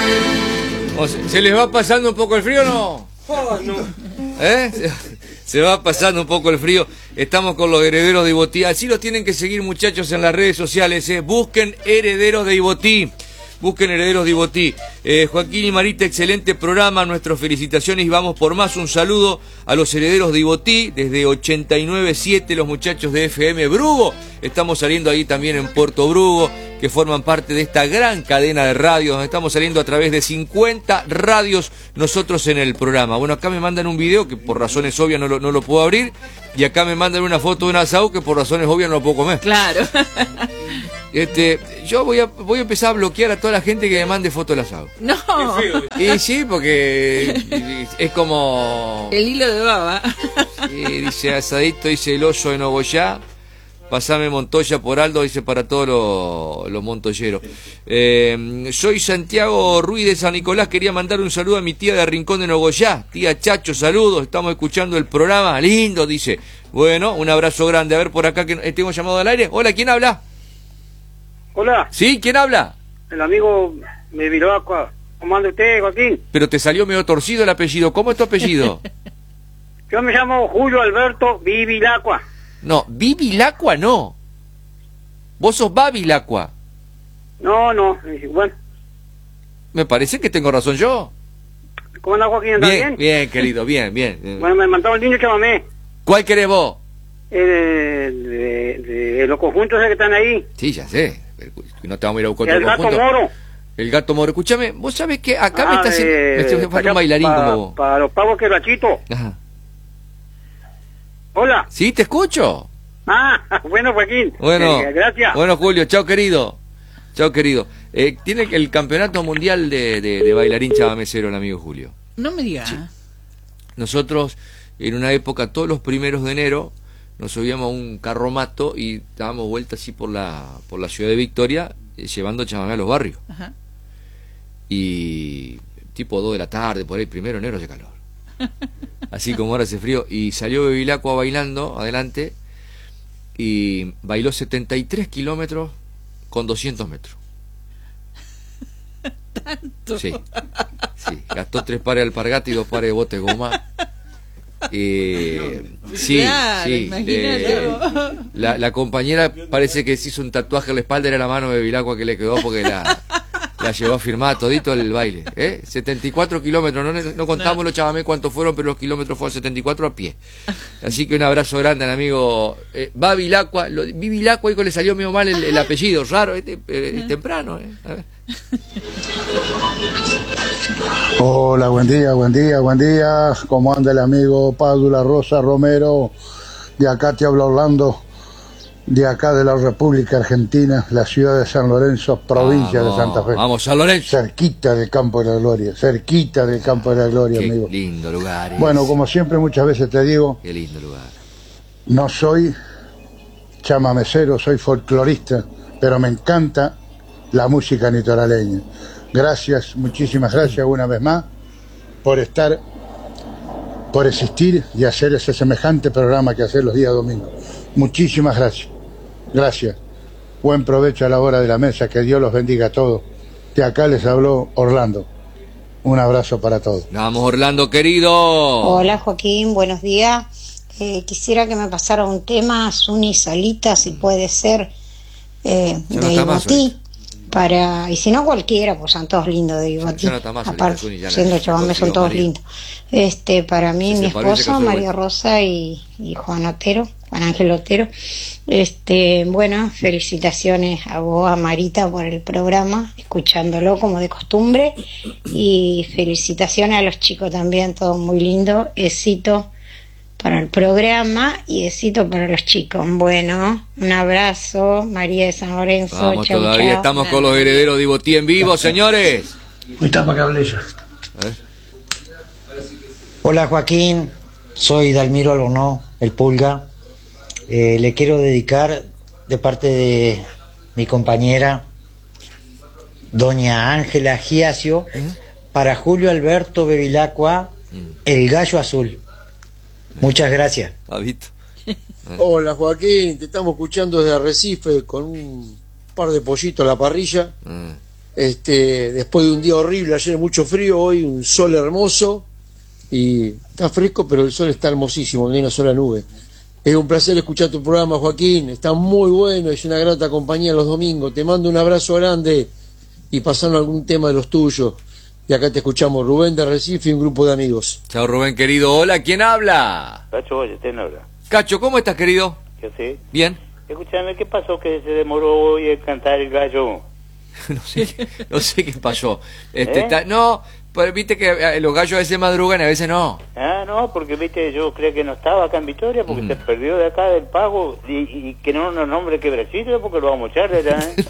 ¿Se les va pasando un poco el frío o no? Oh, no. Se va pasando un poco el frío. Estamos con los herederos de Ibotí. Así los tienen que seguir, muchachos, en las redes sociales. Busquen herederos de Ibotí. Busquen herederos de Ibotí. Joaquín y Marita, excelente programa. Nuestras felicitaciones y vamos por más. Un saludo a los herederos de Ibotí. Desde 89.7, los muchachos de FM Brugo. Estamos saliendo ahí también en Puerto Brugo, que forman parte de esta gran cadena de radios, donde estamos saliendo a través de 50 radios nosotros en el programa. Bueno, acá me mandan un video que por razones obvias no lo puedo abrir, y acá me mandan una foto de un asado que por razones obvias no lo puedo comer. Claro. Yo voy a empezar a bloquear a toda la gente que me mande foto del asado. No. Y sí, porque es como... El hilo de baba. Sí, dice asadito, dice el oso de Nogoyá. Pasame Montoya por Aldo, dice para todos los montoyeros. Soy Santiago Ruiz de San Nicolás, quería mandar un saludo a mi tía de Rincón de Nogoyá. Tía Chacho, saludos, estamos escuchando el programa, lindo, dice. Bueno, un abrazo grande. A ver, por acá que tengo llamado al aire. Hola, ¿quién habla? Hola. ¿Sí? ¿Quién habla? El amigo de Vilacua. ¿Cómo anda usted, Joaquín? Pero te salió medio torcido el apellido. ¿Cómo es tu apellido? Yo me llamo Julio Alberto Vilacua. No, Vilacua no. Vos sos Vilacua. No, bueno. Me parece que tengo razón yo. ¿Cómo anda, Joaquín? ¿Anda bien? Bien, querido, bien. Bueno, me mandaba el niño chamamé. ¿Cuál querés vos? De los conjuntos que están ahí. Sí, ya sé. No te vamos a ir a buscar El gato moro. El gato moro. Escúchame, vos sabés que acá me está haciendo... Me estoy falta un bailarín como vos. Para los pavos quebrachito. Ajá. Hola. Sí, te escucho. Bueno, Joaquín. Bueno, gracias. Bueno, Julio, chao, querido. Chao, querido. Tiene el campeonato mundial de bailarín chamamecero el amigo Julio. No me digas. Sí. Nosotros, en una época, todos los primeros de enero, nos subíamos a un carromato y dábamos vueltas así por la ciudad de Victoria, llevando chamamé a los barrios. Ajá. Y tipo 2 de la tarde, por ahí, 1 de enero hace calor. Así como ahora hace frío. Y salió Bevilacqua bailando adelante y bailó 73 kilómetros con 200 metros. ¿Tanto? Sí. Gastó 3 pares de alpargata y 2 pares de bote de goma. Sí, claro, sí. La compañera parece que se hizo un tatuaje en la espalda, era la mano de Bevilacqua que le quedó porque la llevó a firmar todito el baile. 74 kilómetros, no contamos los chamamés cuántos fueron, pero los kilómetros fueron 74 a pie. Así que un abrazo grande al amigo Vilacqua. Vi Vilacqua y le salió medio mal el apellido, raro, temprano. A ver. Hola, buen día. ¿Cómo anda el amigo Pádula Rosa Romero? De acá te habla Orlando, de acá de la República Argentina, la ciudad de San Lorenzo, provincia de Santa Fe. Vamos, San Lorenzo. Cerquita del Campo de la Gloria, Qué amigo. Lindo lugar. Bueno, como siempre, muchas veces te digo, Qué lindo lugar. no soy chamamecero, soy folclorista, pero me encanta la música nitoraleña. Gracias, muchísimas gracias una vez más por existir y hacer ese semejante programa que hacer los días domingos. Muchísimas gracias. Gracias. Buen provecho a la hora de la mesa, que Dios los bendiga a todos. De acá les habló Orlando. Un abrazo para todos. Vamos, Orlando, querido. Hola, Joaquín, buenos días. Quisiera que me pasara un tema, Zuni Salita, si puede ser, de Ibotí. Y si no cualquiera, pues son todos lindos de Ibotí. Aparte, siendo chamamé son todos lindos. Para mí, mi esposo, María Rosa y Juan Ángel Otero. Bueno, felicitaciones a vos, a Marita, por el programa, escuchándolo como de costumbre. Y felicitaciones a los chicos también, todo muy lindo. Éxito para el programa y éxito para los chicos. Bueno, un abrazo, María de San Lorenzo. Vamos, todavía estamos con los herederos de Ibotí en vivo, señores. Está para que hable ella. Hola, Joaquín, soy Dalmiro Albornoz, el Pulga. Le quiero dedicar, de parte de mi compañera doña Ángela Giacio, para Julio Alberto Bevilacqua, el gallo azul. Muchas gracias. Pavito. Hola, Joaquín, te estamos escuchando desde Arrecife con un par de pollitos a la parrilla. Después de un día horrible, ayer mucho frío, hoy un sol hermoso y está fresco, pero el sol está hermosísimo, no hay una sola nube. Es un placer escuchar tu programa, Joaquín, está muy bueno, es una grata compañía los domingos. Te mando un abrazo grande y pasando algún tema de los tuyos. Y acá te escuchamos, Rubén de Recife y un grupo de amigos. Chao, Rubén, querido. Hola, ¿quién habla? Cacho, oye, te habla. Cacho, ¿cómo estás, querido? ¿Qué haces? Bien. Escúchame, ¿qué pasó que se demoró hoy en cantar el gallo? no sé qué pasó. No, pero viste que los gallos a veces madrugan y a veces no. Ah, no, porque viste, yo creo que no estaba acá en Victoria porque se perdió de acá del pago y que no nos nombre quebracito porque lo vamos a echar de allá, ¿eh?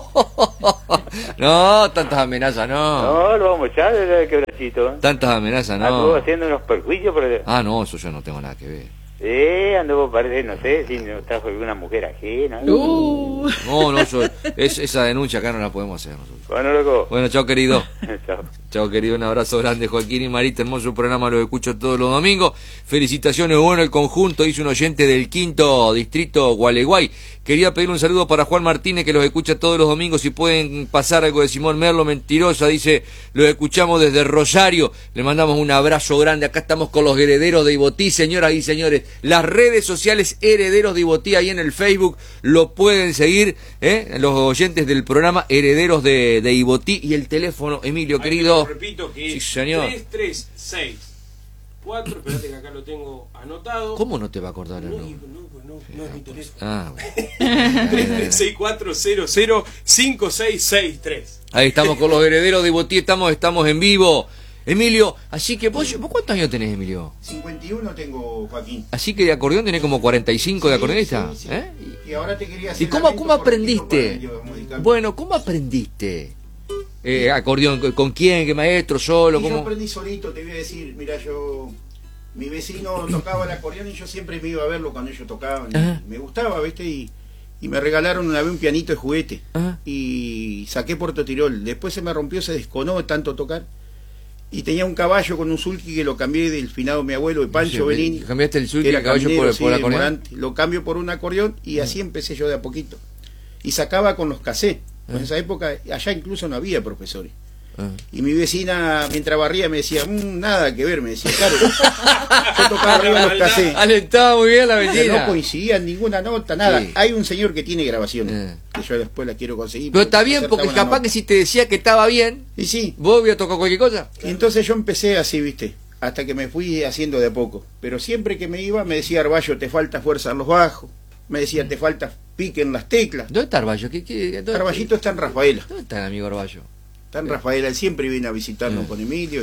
No, tantas amenazas, no. No, lo vamos a echar de allá de quebracito, ¿eh? Tantas amenazas, no. Anduvo haciendo unos perjuicios por allá. Ah, no, eso yo no tengo nada que ver. Anduvo, parece, no sé, si no trajo alguna mujer ajena. No, esa denuncia acá no la podemos hacer nosotros. Bueno, loco. Bueno, chao, querido. Chao. Chao, querido, un abrazo grande, Joaquín y Marita, hermoso programa, lo escucho todos los domingos. Felicitaciones, bueno, el conjunto, dice un oyente del 5º distrito Gualeguay. Quería pedir un saludo para Juan Martínez, que los escucha todos los domingos, si pueden pasar algo de Simón Merlo, mentirosa, dice, los escuchamos desde Rosario, le mandamos un abrazo grande, acá estamos con los herederos de Ibotí, señoras y señores, las redes sociales Herederos de Ibotí, ahí en el Facebook, lo pueden seguir, los oyentes del programa Herederos de Ibotí, y el teléfono, Emilio, querido. Repito que sí, es señor. 3364, espérate que acá lo tengo anotado. ¿Cómo no te va a acordar el nombre? No es mi teléfono. Bueno. 3364005663. Ahí estamos con los herederos de Ibotí, estamos en vivo. Emilio, así que vos ¿cuántos años tenés, Emilio? 51 tengo, Joaquín. Así que de acordeón tenés como 45 de acordeonista. Sí. Y ahora te quería hacer. ¿Y cómo aprendiste? Bueno, ¿cómo aprendiste? Acordeón, ¿con quién? ¿Qué maestro? ¿Solo? Yo aprendí solito, te voy a decir, mira, mi vecino tocaba el acordeón y yo siempre me iba a verlo cuando ellos tocaban. Me gustaba, ¿viste? Y me regalaron una vez un pianito de juguete. Y saqué Puerto Tirol. Después se me rompió, se desconó de tanto tocar. Y tenía un caballo con un sulky que lo cambié del finado mi abuelo, de Pancho Benini. ¿Cambiaste el sulky, el caballo por acordeón? Morante. Lo cambio por un acordeón y así empecé yo de a poquito. Y sacaba con los cassettes. En esa época, allá incluso no había profesores. Y mi vecina, mientras barría, me decía, nada que ver, me decía, claro. Yo tocaba arriba en los cassettes. Alentaba muy bien la vecina. No coincidía en ninguna nota, nada. Sí. Hay un señor que tiene grabaciones, que yo después la quiero conseguir. Pero está bien, porque capaz que si te decía que estaba bien, y sí, vos habías tocado cualquier cosa. Y entonces yo empecé así, ¿viste? Hasta que me fui haciendo de a poco. Pero siempre que me iba, me decía Arballo, te falta fuerza en los bajos. Me decía, te falta pique en las teclas. ¿Dónde está Arballo? Arballito está en Rafaela. ¿Dónde está el amigo Arballo? Está en Rafaela, él siempre viene a visitarnos con Emilio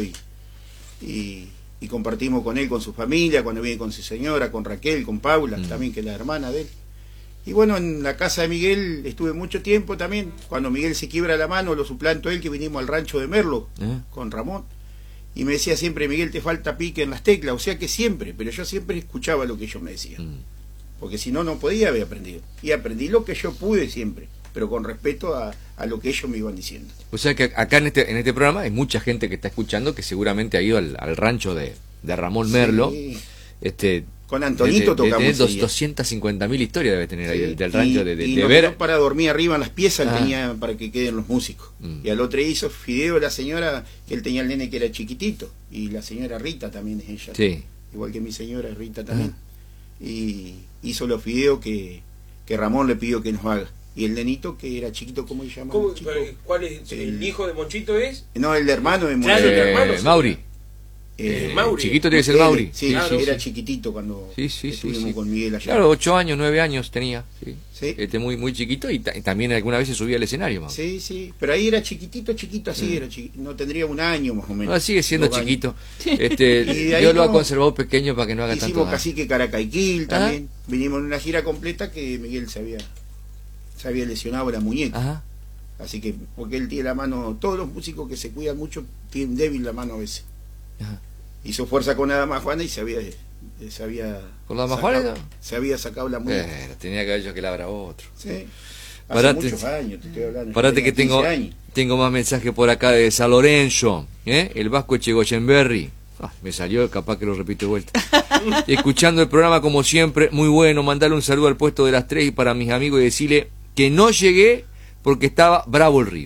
y compartimos con él, con su familia, cuando viene con su señora, con Raquel, con Paula, también que es la hermana de él. Y bueno, en la casa de Miguel estuve mucho tiempo también. Cuando Miguel se quiebra la mano, lo suplanto él, que vinimos al rancho de Merlo con Ramón. Y me decía siempre, Miguel, te falta pique en las teclas. O sea que siempre, pero yo siempre escuchaba lo que ellos me decían. Porque si no, no podía haber aprendido. Y aprendí lo que yo pude siempre, pero con respeto a lo que ellos me iban diciendo. O sea que acá en este programa hay mucha gente que está escuchando que seguramente ha ido al rancho de Ramón Merlo. Con Antonito tocamos. 250.000 historias debe tener ahí del rancho de ver. Para dormir arriba en las piezas, él tenía para que queden los músicos. Y al otro hizo Fideo, la señora, que él tenía el nene que era chiquitito. Y la señora Rita también es ella. Sí. Igual que mi señora Rita también. Y hizo los fideos que Ramón le pidió que nos haga. Y el nenito, que era chiquito, ¿cómo se llama? ¿Cuál es? ¿El hijo de Monchito es? No, el hermano de Monchito. Claro, el hermano. Mauri. Mauri. Chiquito tiene que ser Mauri. Sí, claro, era chiquitito cuando estuvimos con Miguel allá. Claro, 8 años, 9 años tenía. Sí. Muy, muy chiquito y también alguna vez se subía al escenario. Mauri. Sí, pero ahí era chiquitito así, era no tendría un año más o menos. No, sigue siendo chiquito. Dios lo ha conservado pequeño para que no haga tanto daño. Hicimos Cacique Caracaiquil también. Vinimos en una gira completa que Miguel se había lesionado la muñeca. Así que, porque él tiene la mano, todos los músicos que se cuidan mucho tienen débil la mano a veces. Hizo fuerza con la Dama Juana y se había ¿con la Dama Juana? Se había sacado la muñeca. Tenía que haber que labra otro. Sí. Hace muchos años, te estoy hablando. Parate que tengo más mensajes por acá de San Lorenzo, el Vasco Echegoyenberry. Me salió, capaz que lo repito de vuelta. Escuchando el programa como siempre, muy bueno. Mandarle un saludo al puesto de las 3 y para mis amigos y decirle que no llegué porque estaba bravo el río. Dice.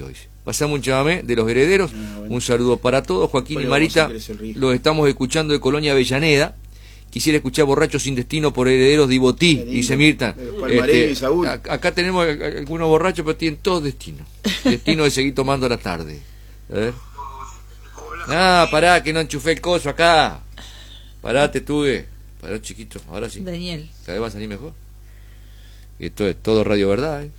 pasamos un chamamé de Los Herederos. Bueno. Un saludo para todos. Joaquín y Marita, los estamos escuchando de Colonia Avellaneda. Quisiera escuchar Borrachos sin Destino por Herederos de Ibotí, dice Mirta. Acá tenemos algunos borrachos, pero tienen todos destino. Destino de seguir tomando a la tarde. A ver. Pará, que no enchufé el coso acá. Pará, te tuve. Pará, chiquito, ahora sí. Daniel. Cada vez va a salir mejor. Esto es todo Radio Verdad, ¿eh?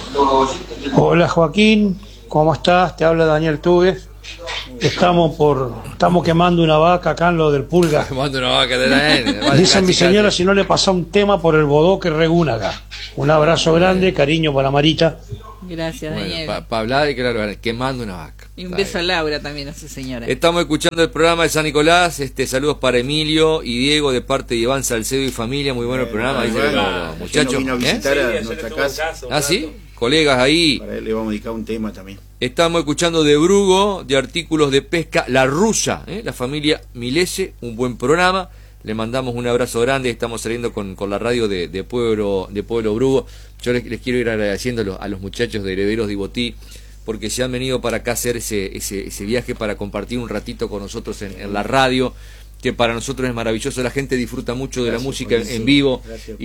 Hola Joaquín, ¿cómo estás? Te habla Daniel Tugue. Estamos quemando una vaca acá en lo del Pulga. Quemando una vaca de la Dice mi señora si no le pasa un tema por el bodoque Regúnaga. Un abrazo grande, cariño para Marita. Gracias, Daniel. Para hablar y claro, quemando una vaca. Y un beso a Laura también, a su señora. Estamos escuchando el programa de San Nicolás. Saludos para Emilio y Diego de parte de Iván Salcedo y familia. Muy bueno el programa. Muchachos. Vino a visitar a nuestra casa. ¿Ah, sí? Colegas ahí. Para él le vamos a dedicar un tema también. Estamos escuchando de Brugo, de Artículos de Pesca, La Rusa, la familia Milese, un buen programa. Le mandamos un abrazo grande. Estamos saliendo con la radio de Pueblo Brugo. Yo les quiero ir agradeciendo a los muchachos de Herederos de Ibotí, porque se han venido para acá a hacer ese viaje para compartir un ratito con nosotros en la radio, que para nosotros es maravilloso. La gente disfruta mucho de la música en vivo,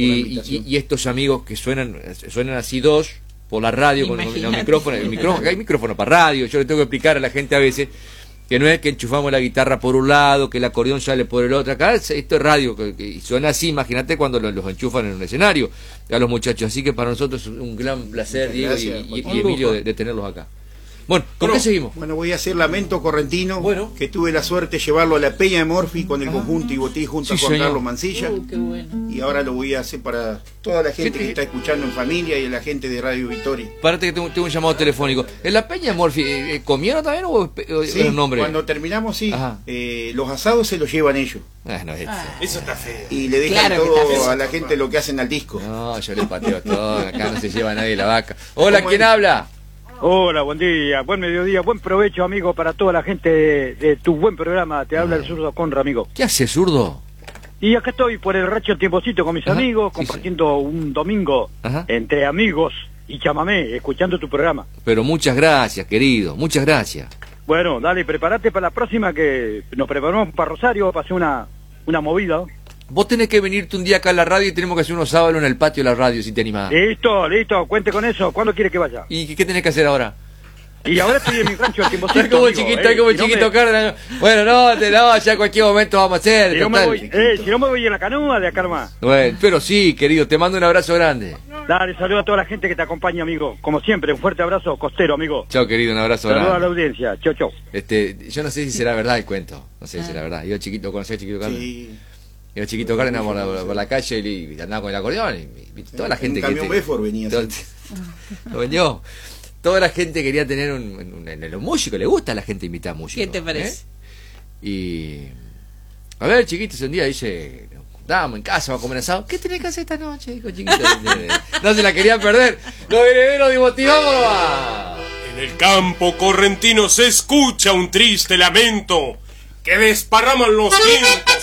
y estos amigos que suenan así dos por la radio, con los micrófonos, acá hay micrófono para radio. Yo le tengo que explicar a la gente a veces que no es que enchufamos la guitarra por un lado, que el acordeón sale por el otro. Acá esto es radio, y suena así. Imagínate cuando los enchufan en un escenario a los muchachos. Así que para nosotros es un gran placer, Diego y Emilio, de tenerlos acá. Bueno, ¿con qué seguimos? Bueno, voy a hacer Lamento Correntino, que tuve la suerte de llevarlo a la Peña de Morfi con el conjunto Ibotí junto a Juan Carlos Mancilla. Qué bueno. Y ahora lo voy a hacer para toda la gente que está escuchando en familia y la gente de Radio Victoria. Párate que tengo un llamado telefónico. ¿En la Peña de Morfi comieron también o sí, el nombre? Cuando terminamos, sí. Los asados se los llevan ellos. Eso está feo. Y le dejan todo a la gente lo que hacen al disco. No, yo le pateo todo. Acá no se lleva nadie la vaca. Hola, ¿quién habla? Hola, buen día, buen mediodía, buen provecho, amigo, para toda la gente de tu buen programa. Te habla el zurdo Conra, amigo. ¿Qué hace, zurdo? Y acá estoy por el Racho Tiempocito con mis amigos, compartiendo un domingo entre amigos y chamamé, escuchando tu programa. Pero muchas gracias, querido, muchas gracias. Bueno, dale, prepárate para la próxima, que nos preparamos para Rosario, para hacer una movida. Vos tenés que venirte un día acá a la radio y tenemos que hacer unos sábados en el patio de la radio, si te animás. Listo, cuente con eso. ¿Cuándo quieres que vaya? ¿Y qué tenés que hacer ahora? Y ahora estoy en mi rancho el Tiempocito. Está como chiquito, Carlos. Bueno, ya en cualquier momento vamos a hacer. Si no me voy en la canoa de acá nomás. Bueno, pero sí, querido, te mando un abrazo grande. Dale, saludo a toda la gente que te acompaña, amigo. Como siempre, un fuerte abrazo costero, amigo. Chao, querido, un abrazo grande. Saludos a la audiencia. Chau. Yo no sé si será verdad el cuento. No sé si será verdad. Yo chiquito, ¿conocés a Chiquito Carlos? Sí. Yo Chiquito Carlos por la calle y andaba con el acordeón. Y toda la gente un camión Bedford venía. Lo vendió. Toda la gente quería tener en los músicos, le gusta a la gente invitar músicos. ¿Qué te parece? Y a ver, chiquitos, un día dice, estábamos en casa, vamos a comer asado. ¿Qué tenés que hacer esta noche? Dijo Chiquito. No se la querían perder. Los Herederos de Ibotí, vámonos. En el campo correntino se escucha un triste lamento que desparraman los vientos